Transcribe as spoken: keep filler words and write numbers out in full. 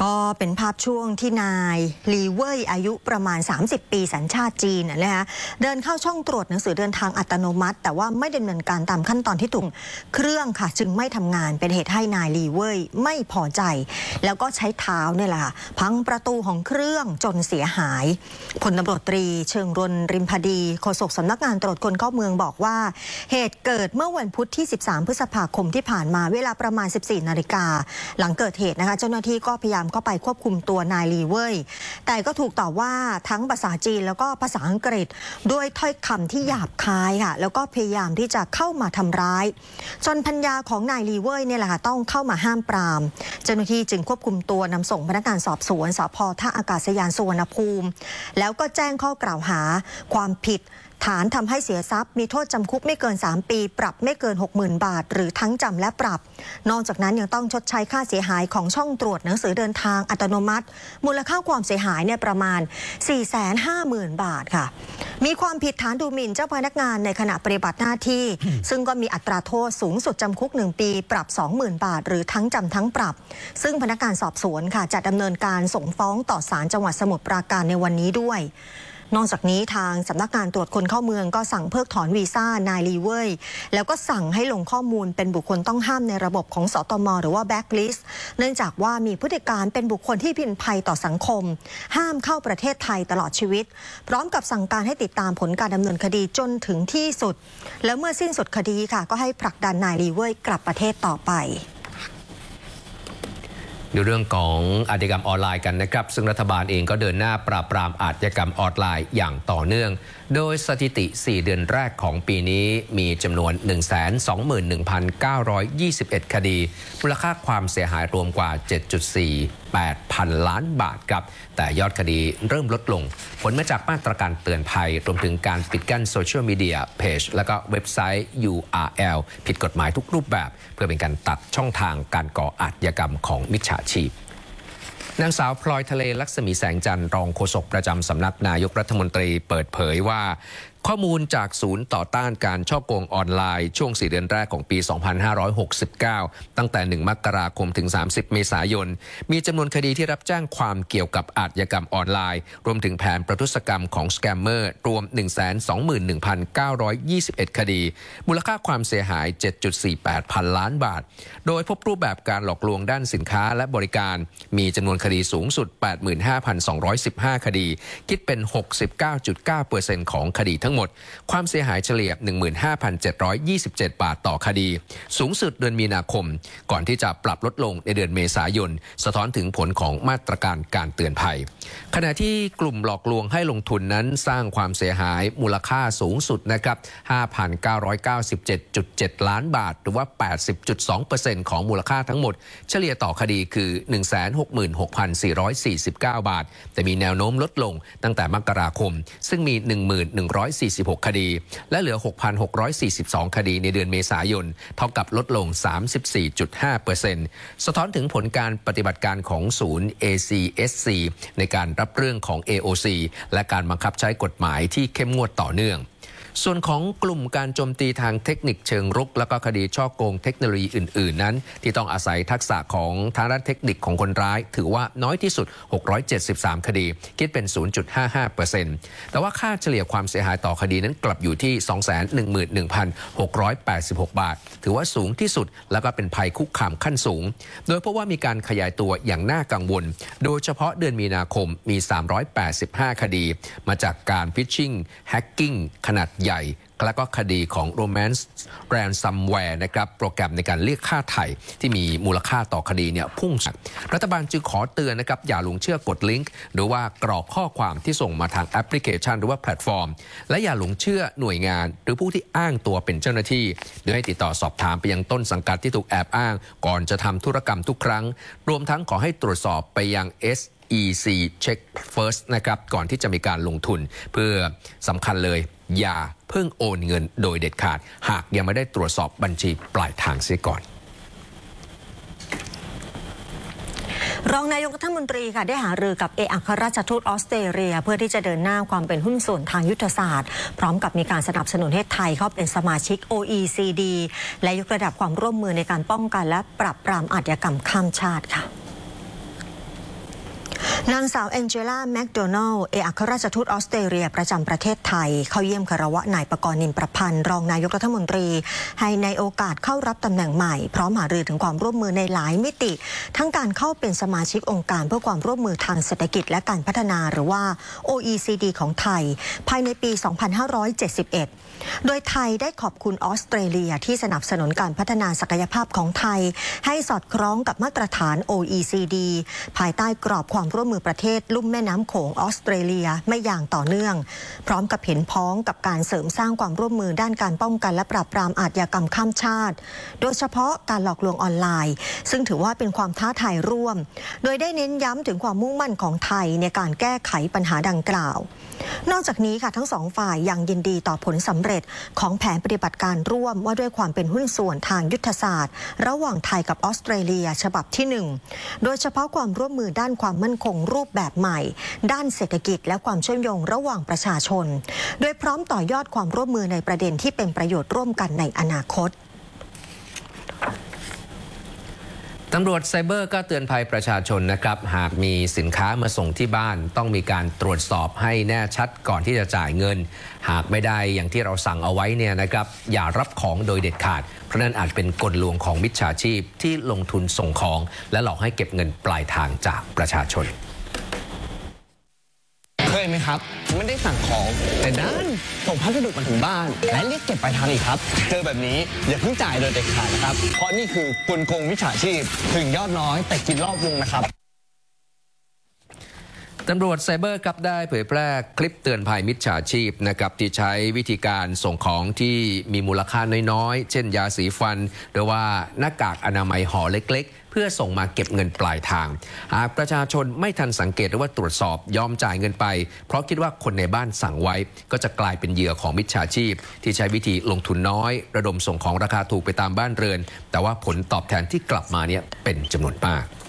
ก็เป็นภาพช่วงที่นายลีเว่ยอายุประมาณสามสิบปีสัญชาติจีนนะคะเดินเข้าช่องตรวจหนังสือเดินทางอัตโนมัติแต่ว่าไม่ดำเนินการตามขั้นตอนที่ถูกเครื่องค่ะจึงไม่ทำงานเป็นเหตุให้นายลีเว่ยไม่พอใจแล้วก็ใช้เท้าเนี่ยแหละค่ะพังประตูของเครื่องจนเสียหายพลตำรวจตรีเชิงรนริมพดีโฆษกสำนักงานตรวจคนเข้าเมืองบอกว่าเหตุเกิดเมื่อวันพุธที่สิบสามพฤษภาคมที่ผ่านมาเวลาประมาณสิบสี่นาฬิกาหลังเกิดเหตุนะคะเจ้าหน้าที่ก็พยายามเข้าไปควบคุมตัวนายลีเว่ยแต่ก็ถูกต่อว่าทั้งภาษาจีนแล้วก็ภาษาอังกฤษด้วยถ้อยคำที่หยาบคายค่ะแล้วก็พยายามที่จะเข้ามาทำร้ายจนภรรยาของนายลีเว่ยเนี่ยแหละค่ะต้องเข้ามาห้ามปรามเจ้าหน้าที่จึงควบคุมตัวนำส่งพนักงานสอบสวนสภ.ท่าอากาศยานสุวรรณภูมิแล้วก็แจ้งข้อกล่าวหาความผิดฐานทำให้เสียทรัพย์มีโทษจำคุกไม่เกินสามปีปรับไม่เกิน หกหมื่น บาทหรือทั้งจำและปรับนอกจากนั้นยังต้องชดใช้ค่าเสียหายของช่องตรวจหนังสือเดินทางอัตโนมัติมูลค่าความเสียหายเนี่ยประมาณ สี่แสนห้าหมื่น บาทค่ะมีความผิดฐานดูหมิ่นเจ้าพนักงานในขณะปฏิบัติหน้าที่ ซึ่งก็มีอัตราโทษสูงสุดจำคุกหนึ่งปีปรับ สองหมื่น บาทหรือทั้งจำทั้งปรับซึ่งพนักงานสอบสวนค่ะจะดำเนินการส่งฟ้องต่อศาลจังหวัดสมุทรปราการในวันนี้ด้วยนอกจากนี้ทางสำนักงานตรวจคนเข้าเมืองก็สั่งเพิกถอนวีซ่านายลีเว่ยแล้วก็สั่งให้ลงข้อมูลเป็นบุคคลต้องห้ามในระบบของสตม.หรือว่าแบ็คลิสต์เนื่องจากว่ามีพฤติการเป็นบุคคลที่เป็นภัยต่อสังคมห้ามเข้าประเทศไทยตลอดชีวิตพร้อมกับสั่งการให้ติดตามผลการดำเนินคดีจนถึงที่สุดแล้วเมื่อสิ้นสุดคดีค่ะก็ให้ผลักดันนายลีเว่ยกลับประเทศต่อไปในเรื่องของอาชญากรรมออนไลน์กันนะครับซึ่งรัฐบาลเองก็เดินหน้าปราบปรามอาชญากรรมออนไลน์อย่างต่อเนื่องโดยสถิติสี่เดือนแรกของปีนี้มีจำนวน หนึ่งแสนสองหมื่นหนึ่งพันเก้าร้อยยี่สิบเอ็ด คดีมูลค่าความเสียหายรวมกว่า เจ็ดจุดสี่แปด พันล้านบาทครับแต่ยอดคดีเริ่มลดลงผลมาจากมาตรการเตือนภัยรวมถึงการปิดกั้นโซเชียลมีเดียเพจและก็เว็บไซต์ ยู อาร์ แอล ผิดกฎหมายทุกรูปแบบเพื่อเป็นการตัดช่องทางการก่ออาชญากรรมของมิจฉาชีพนางสาวพลอยทะเลลักษมีแสงจันทร์รองโฆษกประจำสำนักนายกรัฐมนตรีเปิดเผยว่าข้อมูลจากศูนย์ต่อต้านการฉ้อโกงออนไลน์ช่วงสี่เดือนแรกของปี สองพันห้าร้อยหกสิบเก้า ตั้งแต่ หนึ่ง มกราคมถึง สามสิบ เมษายนมีจำนวนคดีที่รับแจ้งความเกี่ยวกับอาชญากรรมออนไลน์รวมถึงแผนประทุษกรรมของสแกมเมอร์รวม หนึ่งแสนสองหมื่นหนึ่งพันเก้าร้อยยี่สิบเอ็ด คดีมูลค่าความเสียหาย เจ็ดจุดสี่แปด พันล้านบาทโดยพบรูปแบบการหลอกลวงด้านสินค้าและบริการมีจำนวนคดีสูงสุด แปดหมื่นห้าพันสองร้อยสิบห้า คดีคิดเป็น หกสิบเก้าจุดเก้าเปอร์เซ็นต์ ของคดีทั้งหมดความเสียหายเฉลี่ย หนึ่งหมื่นห้าพันเจ็ดร้อยยี่สิบเจ็ด บาทต่อคดีสูงสุดเดือนมีนาคมก่อนที่จะปรับลดลงในเดือนเมษายนสะท้อนถึงผลของมาตรการการเตือนภัยขณะที่กลุ่มหลอกลวงให้ลงทุนนั้นสร้างความเสียหายมูลค่าสูงสุดนะครับ ห้าพันเก้าร้อยเก้าสิบเจ็ดจุดเจ็ด ล้านบาทหรือว่า แปดสิบจุดสองเปอร์เซ็นต์ ของมูลค่าทั้งหมดเฉลี่ยต่อคดีคือ หนึ่งแสนหกหมื่นหกพันสี่ร้อยสี่สิบเก้า บาทแต่มีแนวโน้มลดลงตั้งแต่มกราคมซึ่งมี หนึ่งหมื่นหนึ่งร้อยสี่สิบหก คดีและเหลือ หกพันหกร้อยสี่สิบสอง คดีในเดือนเมษายนเท่ากับลดลง สามสิบสี่จุดห้าเปอร์เซ็นต์ สะท้อนถึงผลการปฏิบัติการของศูนย์ เอ ซี เอส ซี ในการรับเรื่องของ เอ โอ ซี และการบังคับใช้กฎหมายที่เข้มงวดต่อเนื่องส่วนของกลุ่มการโจมตีทางเทคนิคเชิงรุกและก็คดีฉ้อโกงเทคโนโลยีอื่นๆนั้นที่ต้องอาศัยทักษะของทางด้านเทคนิคของคนร้ายถือว่าน้อยที่สุดหกร้อยเจ็ดสิบสามคดีคิดเป็น ศูนย์จุดห้าห้าเปอร์เซ็นต์ แต่ว่าค่าเฉลี่ยความเสียหายต่อคดีนั้นกลับอยู่ที่ สองแสนหนึ่งหมื่นหนึ่งพันหกร้อยแปดสิบหก บาทถือว่าสูงที่สุดแล้วก็เป็นภัยคุกคามขั้นสูงโดยเพราะว่ามีการขยายตัวอย่างน่ากังวลโดยเฉพาะเดือนมีนาคมมีสามร้อยแปดสิบห้าคดีมาจากการฟิชชิงแฮกกิ้งขนาดใหญ่และก็คดีของ Romance Ransomware นะครับโปรแกรมในการเรียกค่าไถ่ที่มีมูลค่าต่อคดีเนี่ยพุ่งสูงรัฐบาลจึงขอเตือนนะครับอย่าหลงเชื่อกดลิงก์หรือว่ากรอกข้อความที่ส่งมาทางแอปพลิเคชันหรือว่าแพลตฟอร์มและอย่าหลงเชื่อหน่วยงานหรือผู้ที่อ้างตัวเป็นเจ้าหน้าที่โดยให้ติดต่อสอบถามไปยังต้นสังกัดที่ถูกแอบอ้างก่อนจะทำธุรกรรมทุกครั้งรวมทั้งขอให้ตรวจสอบไปยัง เอส อี ซี Check First นะครับก่อนที่จะมีการลงทุนเพื่อสำคัญเลยอย่าเพิ่งโอนเงินโดยเด็ดขาดหากยังไม่ได้ตรวจสอบบัญชีปลายทางเสียก่อนรองนายกรัฐมนตรีค่ะได้หารือกับเอกอัครราชทูตออสเตรเลียเพื่อที่จะเดินหน้าความเป็นหุ้นส่วนทางยุทธศาสตร์พร้อมกับมีการสนับสนุนให้ไทยเข้าเป็นสมาชิก โอ อี ซี ดี และยกระดับความร่วมมือในการป้องกันและปราบปรามอาชญากรรมข้ามชาติค่ะนางสาวแองเจล่าแมคโดนัลด์เอกอัครราชทูตออสเตรเลียประจำประเทศไทยเข้าเยี่ยมคารวะนายปกรณ์นินประพันธ์รองนายกรัฐมนตรีให้ในโอกาสเข้ารับตำแหน่งใหม่พร้อมหารือถึงความร่วมมือในหลายมิติ ทั้งการเข้าเป็นสมาชิกองค์การเพื่อความร่วมมือทางเศรษฐกิจและการพัฒนาหรือว่า โอ อี ซี ดี ของไทยภายในปี สองพันห้าร้อยเจ็ดสิบเอ็ด โดยไทยได้ขอบคุณออสเตรเลียที่สนับสนุนการพัฒนาศักยภาพของไทยให้สอดคล้องกับมาตรฐาน โอ อี ซี ดี ภายใต้กรอบความร่วมมือประเทศลุ่มแม่น้ำโขงออสเตรเลียไม่อย่างต่อเนื่องพร้อมกับเห็นพ้องกับการเสริมสร้างความร่วมมือด้านการป้องกันและปราบปรามอาชญากรรมข้ามชาติโดยเฉพาะการหลอกลวงออนไลน์ซึ่งถือว่าเป็นความท้าทายร่วมโดยได้เน้นย้ำถึงความมุ่งมั่นของไทยในการแก้ไขปัญหาดังกล่าวนอกจากนี้ค่ะทั้งสองฝ่ายยังยินดีต่อผลสำเร็จของแผนปฏิบัติการร่วมว่าด้วยความเป็นหุ้นส่วนทางยุทธศาสตร์ระหว่างไทยกับออสเตรเลียฉบับที่หนึ่งโดยเฉพาะความร่วมมือด้านความมั่นคงรูปแบบใหม่ด้านเศรษฐกิจและความเชื่อมโยงระหว่างประชาชนโดยพร้อมต่อยอดความร่วมมือในประเด็นที่เป็นประโยชน์ร่วมกันในอนาคตตำรวจไซเบอร์ก็เตือนภัยประชาชนนะครับหากมีสินค้ามาส่งที่บ้านต้องมีการตรวจสอบให้แน่ชัดก่อนที่จะจ่ายเงินหากไม่ได้อย่างที่เราสั่งเอาไว้เนี่ยนะครับอย่ารับของโดยเด็ดขาดเพราะนั่นอาจเป็นกลลวงของมิจฉาชีพที่ลงทุนส่งของและหลอกให้เก็บเงินปลายทางจากประชาชนเคยไหมครับไม่ได้สั่งของแต่ด้านส่งพัสดุมาถึงบ้านและเรียกเก็บปลายทางอีกครับเจอแบบนี้อย่าเพิ่งจ่ายโดยเด็ดขาดนะครับเพราะนี่คือกลโกงมิจฉาชีพถึงยอดน้อยแต่กินรอบวงนะครับตำรวจไซเบอร์ครับได้เผยแพร่คลิปเตือนภัยมิจฉาชีพนะครับที่ใช้วิธีการส่งของที่มีมูลค่าน้อยๆเช่นยาสีฟันหรือว่าหน้ากากอนามัยห่อเล็กๆเพื่อส่งมาเก็บเงินปลายทางหากประชาชนไม่ทันสังเกตหรือว่าตรวจสอบยอมจ่ายเงินไปเพราะคิดว่าคนในบ้านสั่งไว้ก็จะกลายเป็นเหยื่อของมิจฉาชีพที่ใช้วิธีลงทุนน้อยระดมส่งของราคาถูกไปตามบ้านเรือนแต่ว่าผลตอบแทนที่กลับมาเนี่ยเป็นจำนวนมาก